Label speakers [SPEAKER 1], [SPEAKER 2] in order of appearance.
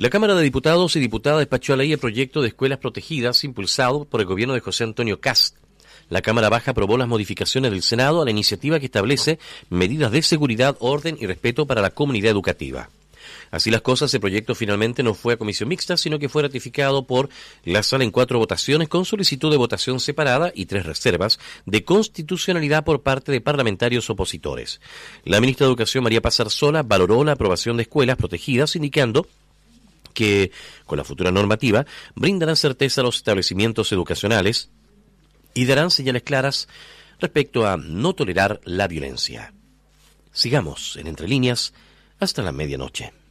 [SPEAKER 1] La Cámara de Diputados y Diputadas despachó a ley el proyecto de escuelas protegidas impulsado por el gobierno de José Antonio Kast. La Cámara Baja aprobó las modificaciones del Senado a la iniciativa que establece medidas de seguridad, orden y respeto para la comunidad educativa. Así las cosas, el proyecto finalmente no fue a comisión mixta, sino que fue ratificado por la sala en 4 votaciones con solicitud de votación separada y 3 reservas de constitucionalidad por parte de parlamentarios opositores. La ministra de Educación, María Paz Arzola, valoró la aprobación de escuelas protegidas, indicando que, con la futura normativa, brindarán certeza a los establecimientos educacionales y darán señales claras respecto a no tolerar la violencia. Sigamos en Entre Líneas hasta la medianoche.